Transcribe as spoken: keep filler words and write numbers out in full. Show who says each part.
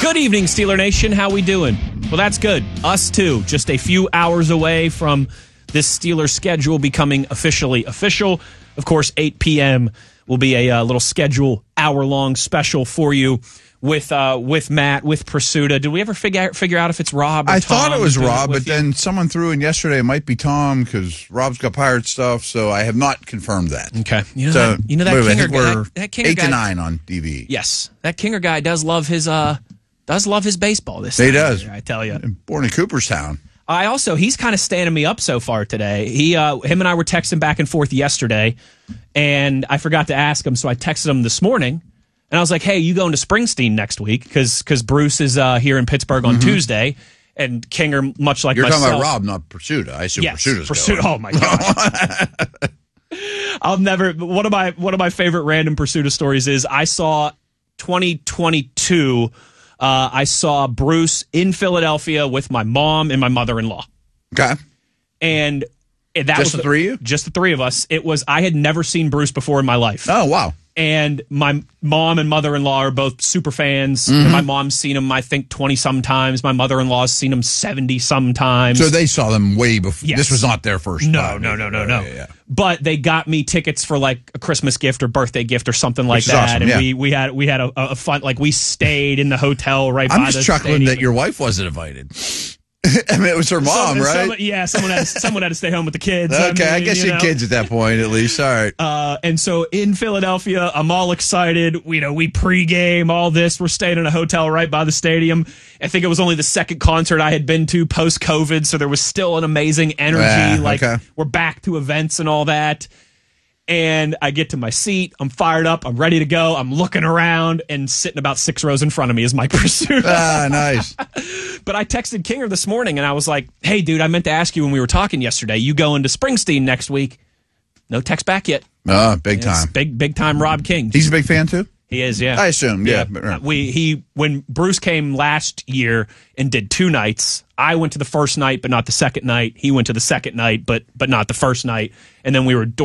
Speaker 1: Good evening, Steeler Nation. How we doing? Well, that's good. Us too. Just a few hours away from this Steelers schedule becoming officially official. Of course, eight p.m. will be a uh, little schedule hour-long special for you with uh, with Matt, with Pursuta. Did we ever figure out, figure out if it's Rob or
Speaker 2: I
Speaker 1: Tom
Speaker 2: thought it was Rob, but
Speaker 1: you?
Speaker 2: then someone threw in yesterday it might be Tom because Rob's got pirate stuff, so I have not confirmed that.
Speaker 1: Okay. You know
Speaker 2: so,
Speaker 1: that, you know that
Speaker 2: wait, wait,
Speaker 1: Kinger
Speaker 2: I think we're
Speaker 1: guy, that Kinger
Speaker 2: eight
Speaker 1: guy,
Speaker 2: to nine on D V E.
Speaker 1: Yes. That Kinger guy does love his uh does love his baseball this
Speaker 2: He
Speaker 1: time
Speaker 2: does.
Speaker 1: year, I tell you.
Speaker 2: Born in Cooperstown.
Speaker 1: I also, he's kind of standing me up so far today. He, uh, him and I were texting back and forth yesterday, and I forgot to ask him, so I texted him this morning, and I was like, hey, you going to Springsteen next week? Because because Bruce is uh, here in Pittsburgh on mm-hmm. Tuesday, and Kinger, much like
Speaker 2: You're
Speaker 1: myself.
Speaker 2: You're talking about Rob, not Pursuta. I assume
Speaker 1: yes,
Speaker 2: Pursuita's
Speaker 1: Pursuta.
Speaker 2: going.
Speaker 1: Oh, my gosh. I'll never, one of my one of my favorite random Pursuta stories is I saw twenty twenty-two Uh, I saw Bruce in Philadelphia with my mom and my mother-in-law.
Speaker 2: Okay.
Speaker 1: And that
Speaker 2: just
Speaker 1: was
Speaker 2: the three of you?
Speaker 1: Just the three of us. It was, I had never seen Bruce before in my life.
Speaker 2: Oh, wow.
Speaker 1: And my mom and mother-in-law are both super fans. Mm-hmm. And my mom's seen him, I think, twenty-some times. My mother-in-law's seen him seventy-some times.
Speaker 2: So they saw them way before.
Speaker 1: Yes.
Speaker 2: This was not their first
Speaker 1: No,
Speaker 2: time.
Speaker 1: no, no, no, no.
Speaker 2: Yeah, yeah.
Speaker 1: But they got me tickets for like a Christmas gift or birthday gift or something like
Speaker 2: Which is
Speaker 1: that.
Speaker 2: awesome,
Speaker 1: and
Speaker 2: yeah.
Speaker 1: we, we had we had a, a fun, like we stayed in the hotel right
Speaker 2: I'm
Speaker 1: by
Speaker 2: just
Speaker 1: the
Speaker 2: chuckling
Speaker 1: stadium.
Speaker 2: that your wife wasn't invited. I mean, it was her mom,
Speaker 1: Some-
Speaker 2: right?
Speaker 1: Someone, yeah, someone had, someone had to stay home with the kids.
Speaker 2: Okay, I,
Speaker 1: mean,
Speaker 2: guess
Speaker 1: you
Speaker 2: you had
Speaker 1: know.
Speaker 2: kids at that point, at least. All right.
Speaker 1: Uh, and so in Philadelphia, I'm all excited. You know, we pregame, all this. We're staying in a hotel right by the stadium. I think it was only the second concert I had been to post-COVID, so there was still an amazing energy.
Speaker 2: Ah,
Speaker 1: like,
Speaker 2: okay.
Speaker 1: we're back to events and all that. And I get to my seat. I'm fired up. I'm ready to go. I'm looking around, and sitting about six rows in front of me is Mike Pursuta.
Speaker 2: Ah, nice.
Speaker 1: But I texted Kinger this morning, and I was like, hey, dude, I meant to ask you when we were talking yesterday. You going to Springsteen next week? No text back yet.
Speaker 2: Oh, big
Speaker 1: It's
Speaker 2: time.
Speaker 1: Big, big time Rob King.
Speaker 2: He's a big fan, too?
Speaker 1: He is, yeah.
Speaker 2: I assume, yeah.
Speaker 1: Uh, We he when Bruce came last year and did two nights. I went to the first night, but not the second night. He went to the second night, but but not the first night. And then we were